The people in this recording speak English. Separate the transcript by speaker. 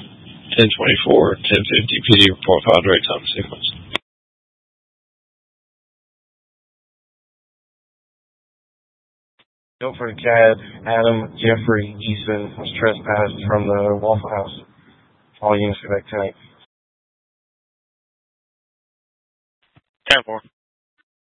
Speaker 1: 1024, 1050 PD report file direct time sequence.
Speaker 2: Guilford Chad, Adam, Jeffrey, Easton was trespassed from the Waffle House. All units go back tonight.
Speaker 3: 10-4.